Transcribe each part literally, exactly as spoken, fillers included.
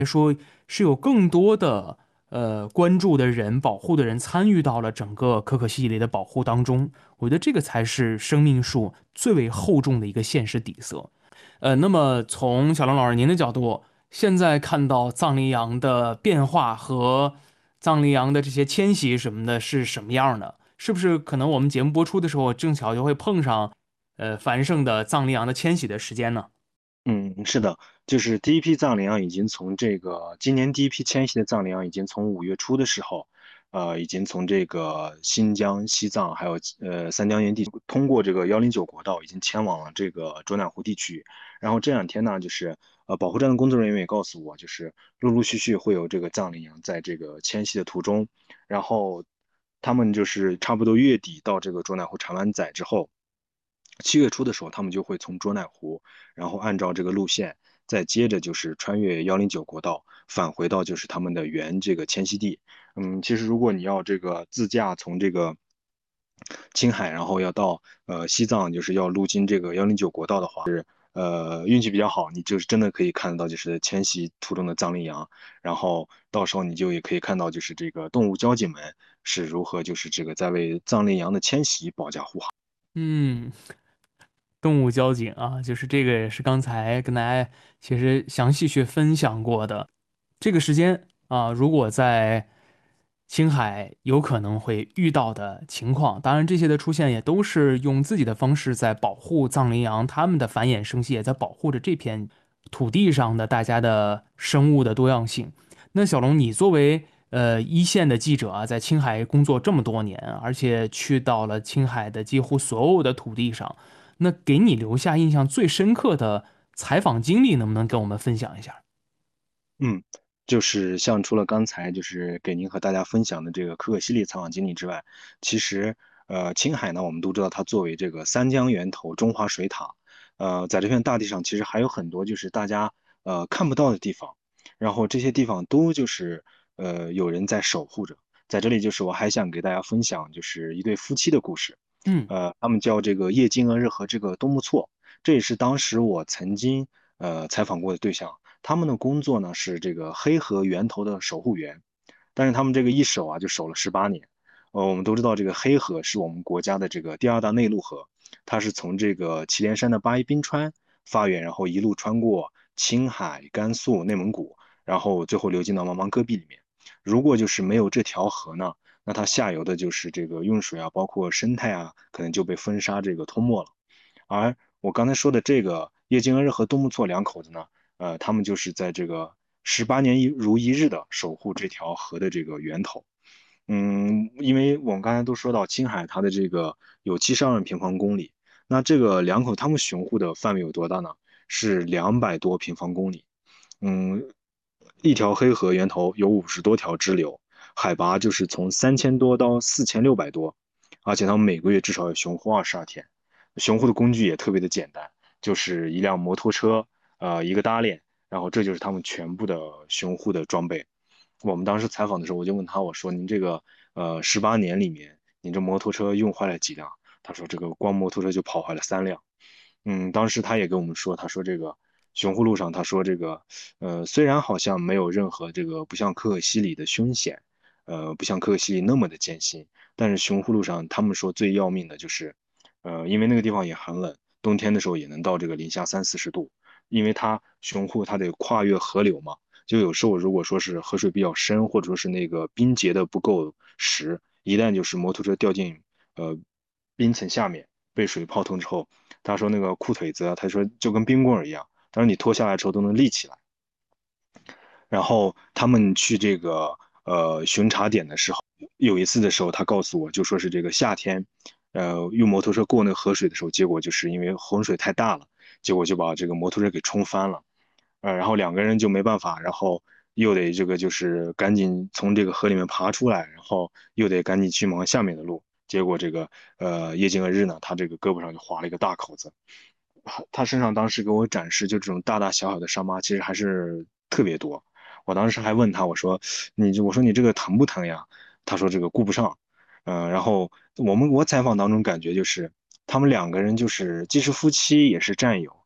是有更多的呃关注的人、保护的人参与到了整个可可西里的保护当中。我觉得这个才是生命树最为厚重的一个现实底色。呃，那么从小龙老师您的角度，现在看到藏羚羊的变化和藏羚羊的这些迁徙什么的是什么样的？是不是可能我们节目播出的时候正巧就会碰上呃繁盛的藏羚羊的迁徙的时间呢？ 嗯，是的，就是第一批藏羚羊已经从这个今年第一批迁徙的藏羚羊已经从五月初的时候，呃，已经从这个新疆、西藏还有呃三江源地通过这个幺零九国道已经前往了这个卓乃湖地区。然后这两天呢，就是呃保护站的工作人员也告诉我，就是陆陆续续会有这个藏羚羊在这个迁徙的途中，然后他们就是差不多月底到这个卓乃湖产完崽之后。七月初的时候，他们就会从卓乃湖，然后按照这个路线，再接着就是穿越幺零九国道，返回到就是他们的原这个迁徙地。嗯，其实如果你要这个自驾从这个青海，然后要到呃西藏，就是要路经这个幺零九国道的话，呃运气比较好，你就是真的可以看得到就是迁徙途中的藏羚羊，然后到时候你就也可以看到就是这个动物交警们是如何就是这个在为藏羚羊的迁徙保驾护航。 嗯，动物交警啊，就是这个也是刚才跟大家其实详细去分享过的。这个时间啊，如果在青海有可能会遇到的情况，当然这些的出现也都是用自己的方式在保护藏羚羊，它们的繁衍生息，也在保护着这片土地上的大家的生物的多样性。那小龙，你作为呃一线的记者啊，在青海工作这么多年，而且去到了青海的几乎所有的土地上，那给你留下印象最深刻的采访经历，能不能跟我们分享一下？ 嗯，就是像除了刚才就是给您和大家分享的这个可可西里采访经历之外，其实呃青海呢，我们都知道它作为这个三江源头中华水塔，呃在这片大地上其实还有很多就是大家呃看不到的地方，然后这些地方都就是呃有人在守护着。在这里就是我还想给大家分享就是一对夫妻的故事， 嗯。 呃他们叫这个叶金娥日和这个东木错，这也是当时我曾经呃采访过的对象。他们的工作呢是这个黑河源头的守护员，但是他们这个一守啊就守了十八年。呃，我们都知道这个黑河是我们国家的这个第二大内陆河，它是从这个祁连山的八一冰川发源，然后一路穿过青海、甘肃、内蒙古，然后最后流进到茫茫戈壁里面。如果就是没有这条河呢，那它下游的就是这个用水啊，包括生态啊，可能就被风沙这个吞没了。而我刚才说的这个叶金恩和东木错两口子呢，呃，他们就是在这个十八年一如一日的守护这条河的这个源头。嗯，因为我们刚才都说到青海它的这个有七十二万平方公里，那这个两口他们巡护的范围有多大呢？是两百多平方公里。嗯，一条黑河源头有五十多条支流，海拔就是从三千多到四千六百多，而且他们每个月至少要巡护二十二天。巡护的工具也特别的简单，就是一辆摩托车，呃，一个搭链，然后这就是他们全部的巡护的装备。我们当时采访的时候，我就问他，我说您这个呃十八年里面，您这摩托车用坏了几辆？他说这个光摩托车就跑坏了三辆。嗯，当时他也跟我们说，他说这个雄护路上，他说这个，呃，虽然好像没有任何这个不像可可西里的凶险，呃，不像可可西里那么的艰辛，但是雄护路上他们说最要命的就是，呃，因为那个地方也很冷，冬天的时候也能到这个零下三四十度，因为它雄护它得跨越河流嘛，就有时候如果说是河水比较深，或者说是那个冰结的不够实，一旦就是摩托车掉进呃冰层下面被水泡腾之后。他说那个裤腿子啊，他说就跟冰棍儿一样，他说你脱下来之后都能立起来。然后他们去这个呃巡查点的时候，有一次的时候，他告诉我就说是这个夏天，呃用摩托车过那个河水的时候，结果就是因为洪水太大了，结果就把这个摩托车给冲翻了。呃，然后两个人就没办法，然后又得这个就是赶紧从这个河里面爬出来，然后又得赶紧去忙下面的路。结果这个呃叶金尔日呢，他这个胳膊上就划了一个大口子，他身上当时给我展示就这种大大小小的伤疤，其实还是特别多。我当时还问他，我说你我说你这个疼不疼呀？他说这个顾不上。嗯、呃然后我们我采访当中感觉就是他们两个人就是既是夫妻也是战友。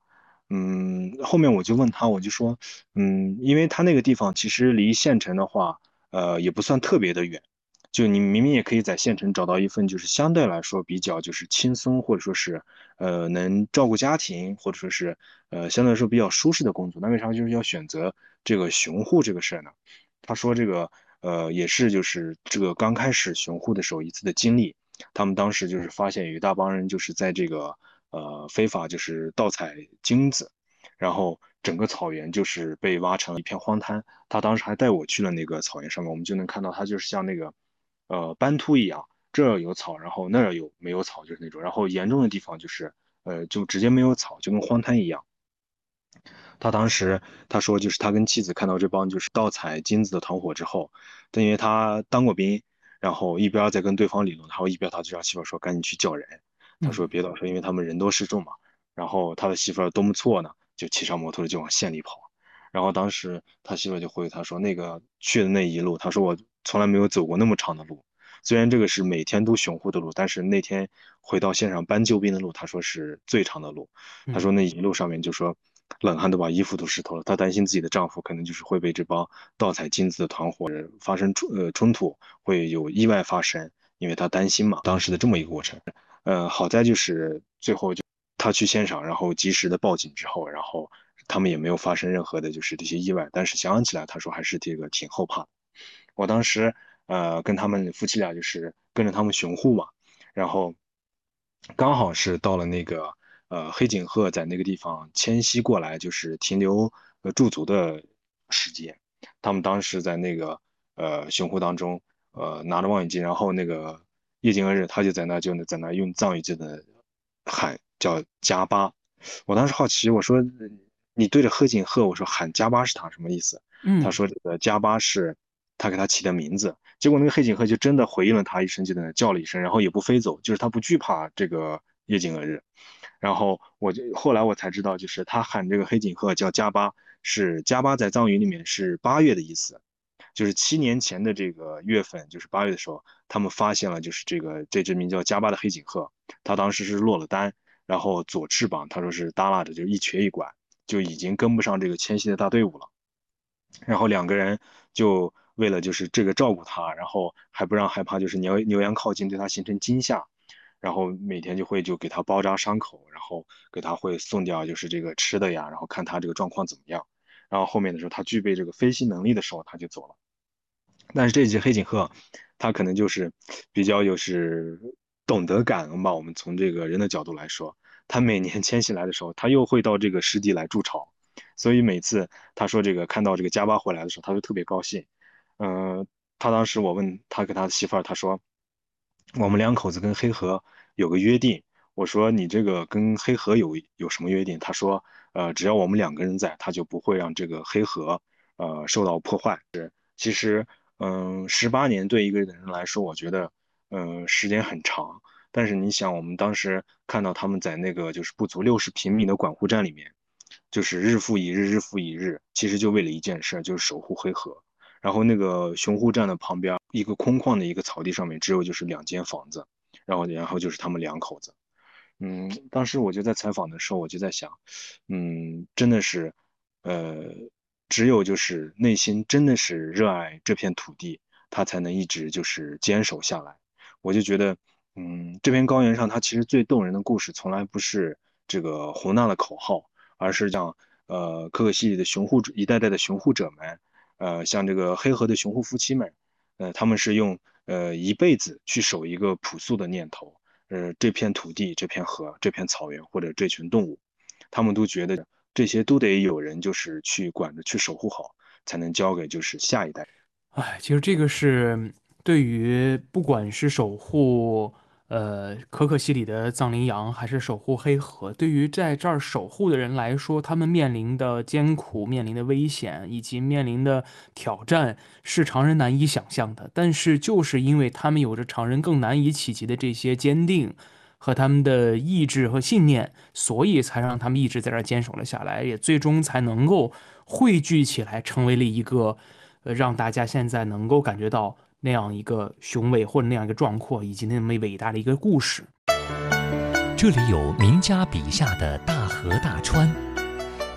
嗯，后面我就问他，我就说，嗯，因为他那个地方其实离县城的话，呃，也不算特别的远，就你明明也可以在县城找到一份就是相对来说比较就是轻松，或者说是呃能照顾家庭，或者说是呃相对来说比较舒适的工作，那为啥就是要选择这个雄户这个事儿呢？他说这个呃也是就是这个刚开始雄户的时候一次的经历，他们当时就是发现有一大帮人就是在这个呃非法就是盗采金子，然后整个草原就是被挖成了一片荒滩。他当时还带我去了那个草原上面，我们就能看到它就是像那个呃斑秃一样，这儿有草，然后那儿有没有草，就是那种，然后严重的地方就是呃就直接没有草，就跟荒滩一样。他当时他说，就是他跟妻子看到这帮就是盗采金子的团伙之后，但因为他当过兵，然后一边在跟对方理论，然后一边他就让媳妇儿说赶紧去叫人。他嗯说别老说，因为他们人多势众嘛。然后他的媳妇儿多么错呢，就骑上摩托就往县里跑。然后当时他媳妇儿就回他说，那个去的那一路，他说我从来没有走过那么长的路。虽然这个是每天都雄护的路，但是那天回到县上搬救兵的路，他说是最长的路。他嗯。 说那一路上面就说冷汗都把衣服都湿透了，她担心自己的丈夫可能就是会被这帮盗采金子的团伙人发生冲呃冲突，会有意外发生，因为她担心嘛，当时的这么一个过程。呃，好在就是最后就她去现场，然后及时的报警之后，然后他们也没有发生任何的就是这些意外，但是想想起来，他说还是这个挺后怕。我当时呃跟他们夫妻俩就是跟着他们巡护嘛，然后刚好是到了那个呃黑颈鹤在那个地方迁徙过来，就是停留呃驻足的时间。他们当时在那个呃巡护当中，呃拿着望远镜，然后那个叶金恩日他就在那就在那用藏语就在那喊叫加巴。我当时好奇，我说你对着黑颈鹤，我说喊加巴是他什么意思？他嗯。 说这个加巴是他给他起的名字。结果那个黑颈鹤就真的回应了他一声，就在那叫了一声，然后也不飞走，就是他不惧怕这个夜景蛾日。然后我就后来我才知道，就是他喊这个黑颈鹤叫加巴，是加巴在藏语里面是八月的意思，就是七年前的这个月份，就是八月的时候，他们发现了就是这个这只名叫加巴的黑颈鹤，它当时是落了单，然后左翅膀他说是耷拉着，就一瘸一拐，就已经跟不上这个迁徙的大队伍了。然后两个人就为了就是这个照顾他，然后还不让害怕就是牛牛羊靠近对他形成惊吓，然后每天就会就给他包扎伤口，然后给他会送掉就是这个吃的呀，然后看他这个状况怎么样。然后后面的时候他具备这个飞行能力的时候他就走了。但是这只黑颈鹤，它可能就是比较就是懂得感恩吧。我们从这个人的角度来说，它每年迁徙来的时候，它又会到这个湿地来筑巢，所以每次他说这个看到这个加巴回来的时候，他就特别高兴。嗯、呃，他当时我问他跟他媳妇儿，他说我们两口子跟黑河有个约定。我说你这个跟黑河有有什么约定？他说呃，只要我们两个人在，他就不会让这个黑河呃受到破坏。其实，嗯，十八年对一个人来说，我觉得，嗯，时间很长。但是你想，我们当时看到他们在那个就是不足六十平米的管护站里面，就是日复一日，日复一日，其实就为了一件事，就是守护黑河。然后那个熊护站的旁边，一个空旷的一个草地上面，只有就是两间房子，然后然后就是他们两口子。嗯，当时我就在采访的时候，我就在想，嗯，真的是，呃，只有就是内心真的是热爱这片土地，他才能一直就是坚守下来。我就觉得，嗯，这片高原上，它其实最动人的故事，从来不是这个宏大的口号，而是像呃可可西里的雄护者一代代的雄护者们，呃，像这个黑河的雄护夫妻们，呃，他们是用呃一辈子去守一个朴素的念头。呃，这片土地、这片河、这片草原或者这群动物，他们都觉得这些都得有人就是去管着、去守护好，才能交给就是下一代。 哎，其实这个是对于不管是守护呃可可西里的藏羚羊，还是守护黑河，对于在这儿守护的人来说，他们面临的艰苦、面临的危险以及面临的挑战，是常人难以想象的。但是，就是因为他们有着常人更难以企及的这些坚定和他们的意志和信念，所以才让他们一直在这儿坚守了下来，也最终才能够汇聚起来，成为了一个。呃，让大家现在能够感觉到那样一个雄伟或者那样一个壮阔，以及那么伟大的一个故事。 这里有名家笔下的大河大川，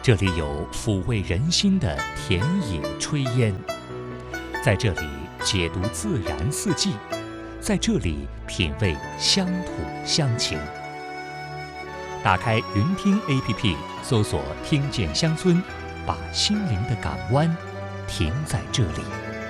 这里有抚慰人心的田野炊烟，在这里解读自然四季，在这里品味乡土乡情。打开云听 A P P， 搜索“听见乡村”，把心灵的港湾停在这里。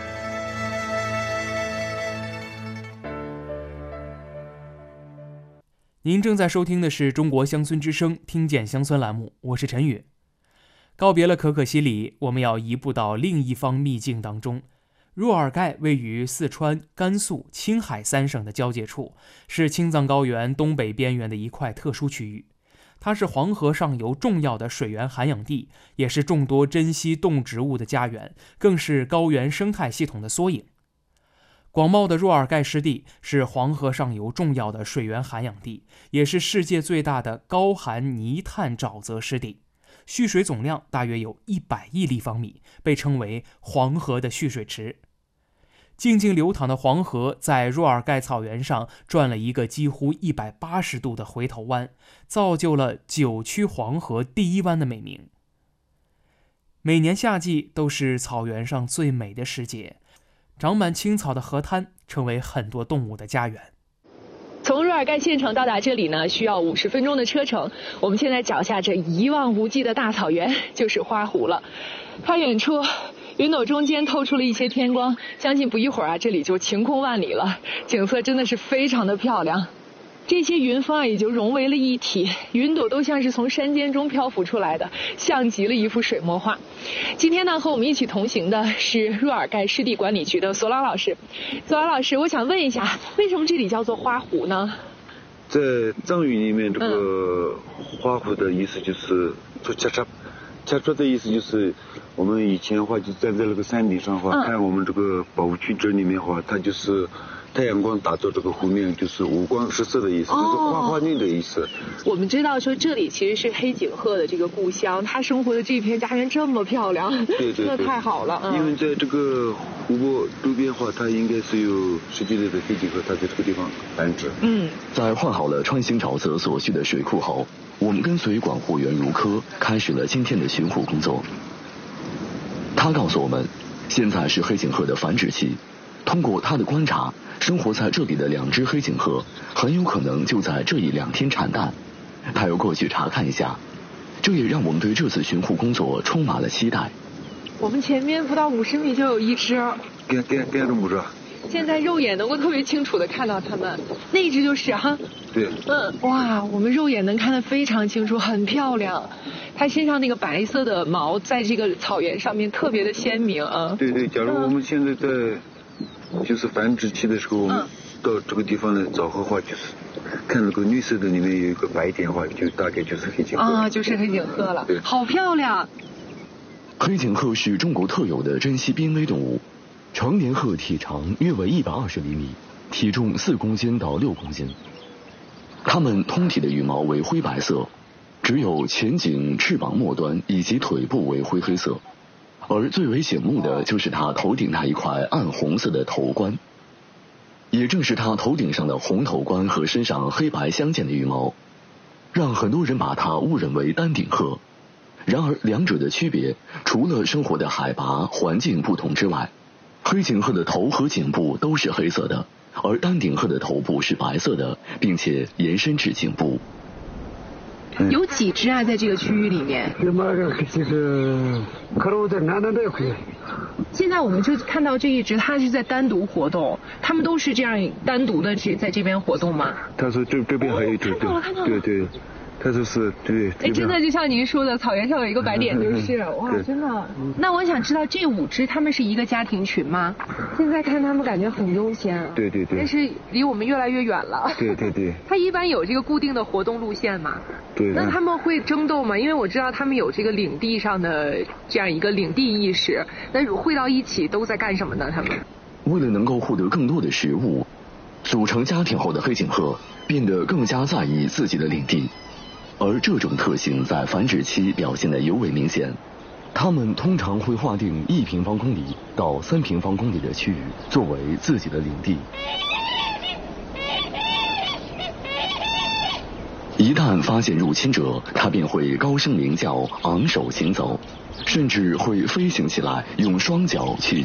您正在收听的是中国乡村之声听见乡村栏目，我是陈宇。告别了可可西里，我们要移步到另一方秘境当中。若尔盖位于四川、甘肃、青海三省的交界处，是青藏高原东北边缘的一块特殊区域。它是黄河上游重要的水源涵养地，也是众多珍稀动植物的家园，更是高原生态系统的缩影。广袤的若尔盖湿地是黄河上游重要的水源涵养地，也是世界最大的高含泥炭沼泽湿地，蓄水总量大约有一百亿立方米，被称为黄河的蓄水池。静静流淌的黄河在若尔盖草原上转了一个几乎一百八十度的回头弯，造就了九曲黄河第一湾的美名。每年夏季都是草原上最美的时节，长满青草的河滩成为很多动物的家园。 从若尔盖县城到达这里呢，需要五十分钟的车程。我们现在脚下这一望无际的大草原就是花湖了。看远处，云朵中间透出了一些天光，相信不一会儿啊，这里就晴空万里了，景色真的是非常的漂亮。这些云峰啊也就融为了一体，云朵都像是从山间中漂浮出来的，像极了一幅水墨画。今天呢，和我们一起同行的是若尔盖湿地管理局的索朗老师。索朗老师，我想问一下，为什么这里叫做花湖呢？ 在藏语里面，这个花湖的意思就是做恰恰，恰恰的意思就是我们以前的话就站在那个山顶上的话，嗯、看我们这个保护区这里面的话，它就是太阳光打到这个湖面，就是五光十色的意思，哦、就是花花绿的意思。 我们知道说这里其实是黑颈鹤的这个故乡，它生活的这片家园这么漂亮， 对对对， 真的太好了。嗯、 因为在这个湖泊周边的话，它应该是有十几类的黑颈鹤，它在这个地方繁殖。 嗯，在换好了穿行沼泽所需的水库后，我们跟随管护员如科开始了今天的巡护工作。他告诉我们，现在是黑颈鹤的繁殖期，通过他的观察，生活在这里的两只黑颈鹤很有可能就在这一两天产蛋。他要过去查看一下，这也让我们对这次巡护工作充满了期待。 我们前面不到五十米就有一只， 给给给这么着。 现在肉眼能够特别清楚的看到它们，那一只就是哈。 对。 嗯，哇，我们肉眼能看得非常清楚，很漂亮。它身上那个白色的毛在这个草原上面特别的鲜明啊。 对对，假如我们现在在、嗯、就是繁殖期的时候，我们到这个地方来找的话，就是看那个绿色的里面有一个白点的话，就大概就是黑颈鹤啊，就是黑颈鹤了。 对， 好漂亮。 黑颈鹤是中国特有的珍稀濒危动物，成年鹤体长约为一百二十厘米，体重四公斤到六公斤。它们通体的羽毛为灰白色，只有前颈、翅膀末端以及腿部为灰黑色，而最为醒目的就是它头顶那一块暗红色的头冠。也正是它头顶上的红头冠和身上黑白相间的羽毛，让很多人把它误认为丹顶鹤。然而两者的区别，除了生活的海拔、环境不同之外，黑颈鹤的头和颈部都是黑色的，而丹顶鹤的头部是白色的，并且延伸至颈部。 有几只啊，在这个区域里面？现在我们就看到这一只，它是在单独活动。它们都是这样单独的去在这边活动吗？ 他说这这边还有一只， 哦、 对对对。它就是对， 哎，真的就像您说的，草原上有一个白点，就是哇，真的。那我想知道，这五只它们是一个家庭群吗？现在看它们感觉很悠闲， 对对对， 但是离我们越来越远了。 对对对。 它一般有这个固定的活动路线吗？ 对。 那他们会争斗吗？因为我知道他们有这个领地上的这样一个领地意识，那会到一起都在干什么呢？他们为了能够获得更多的食物，组成家庭后的黑颈鹤变得更加在意自己的领地。而这种特性在繁殖期表现得尤为明显，它们通常会划定一平方公里到三平方公里的区域作为自己的领地。 一旦发现入侵者，它便会高声鸣叫，昂首行走，甚至会飞行起来，用双脚去